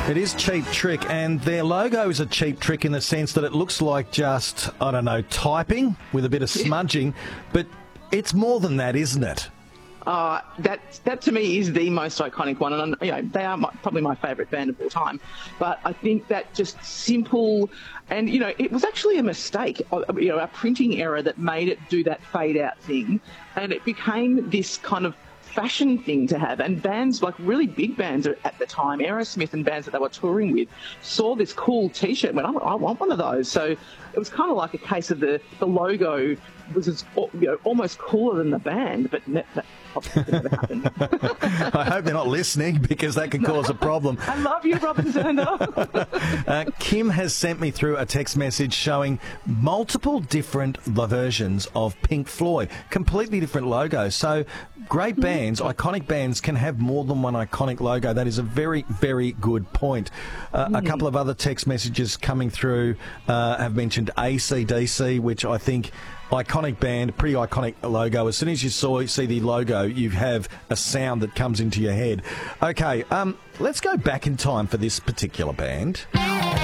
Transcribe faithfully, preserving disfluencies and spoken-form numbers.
It is Cheap Trick, and their logo is a cheap trick in the sense that it looks like just, I don't know, typing with a bit of smudging, but it's more than that, isn't it? Uh, that that to me is the most iconic one, and you know they are my, probably my favourite band of all time. But I think that just simple, and you know it was actually a mistake, you know, a printing error that made it do that fade out thing, and it became this kind of fashion thing to have. And bands, like really big bands at the time, Aerosmith and bands that they were touring with, saw this cool T-shirt and went, I, I want one of those. So it was kind of like a case of the, the logo was as, you know, almost cooler than the band, but ne- that obviously never happened. I hope they're not listening, because that can cause a problem. I love you, Robin Zerner. uh, Kim has sent me through a text message showing multiple different versions of Pink Floyd, completely different logos. So great bands, iconic bands, can have more than one iconic logo. That is a very, very good point. Uh, mm. A couple of other text messages coming through uh, have mentioned A C D C, which I think... iconic band, pretty iconic logo. As soon as you saw see the logo, you have a sound that comes into your head. Okay, um, let's go back in time for this particular band.